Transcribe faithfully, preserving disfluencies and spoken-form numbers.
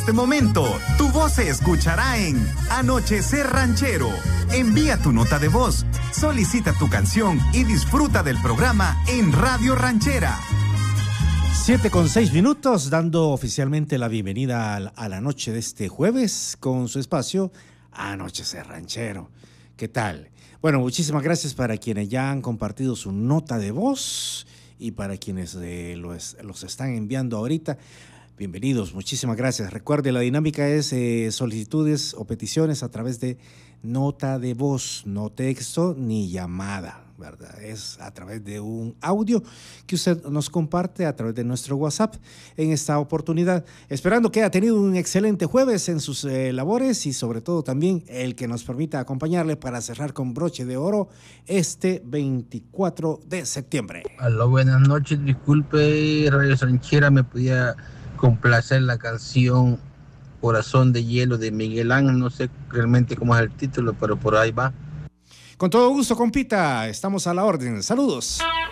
este momento, tu voz se escuchará en Anochecer Ranchero. Envía tu nota de voz, solicita tu canción y disfruta del programa en Radio Ranchera. Siete con seis minutos, dando oficialmente la bienvenida a, a la noche de este jueves con su espacio Anochecer Ranchero. ¿Qué tal? Bueno, muchísimas gracias para quienes ya han compartido su nota de voz y para quienes eh, los, los están enviando ahorita. Bienvenidos, muchísimas gracias. Recuerde, la dinámica es eh, solicitudes o peticiones a través de nota de voz, no texto ni llamada, ¿verdad? Es a través de un audio que usted nos comparte a través de nuestro WhatsApp en esta oportunidad. Esperando que haya tenido un excelente jueves en sus eh, labores y sobre todo también el que nos permita acompañarle para cerrar con broche de oro este veinticuatro de septiembre. Aló, buenas noches. Disculpe, Radio Ranchera, me podía complacer la canción Corazón de Hielo de Miguel Ángel. No sé realmente cómo es el título, pero por ahí va. Con todo gusto, compita, estamos a la orden. Saludos.